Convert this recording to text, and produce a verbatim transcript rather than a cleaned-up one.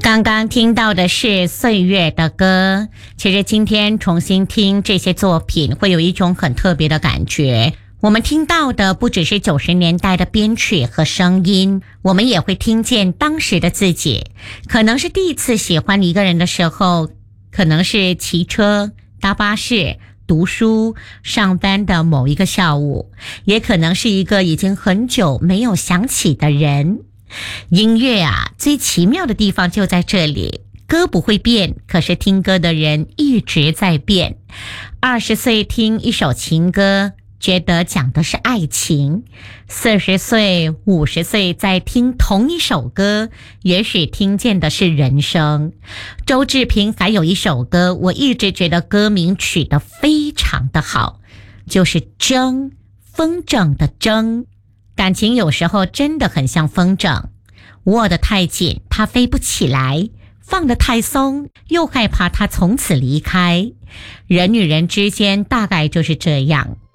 刚刚听到的是岁月的歌。其实今天重新听这些作品会有一种很特别的感觉，我们听到的不只是九十年代的编曲和声音，我们也会听见当时的自己，可能是第一次喜欢一个人的时候，可能是骑车、搭巴士、读书、上班的某一个下午，也可能是一个已经很久没有想起的人。音乐啊，最奇妙的地方就在这里，歌不会变，可是听歌的人一直在变。二十岁听一首情歌，觉得讲的是爱情；四十岁、五十岁在听同一首歌，也许听见的是人生。周志平还有一首歌，我一直觉得歌名取得非常的好，就是筝，风筝的筝。感情有时候真的很像风筝，握得太紧，它飞不起来；放得太松，又害怕它从此离开。人与人之间大概就是这样，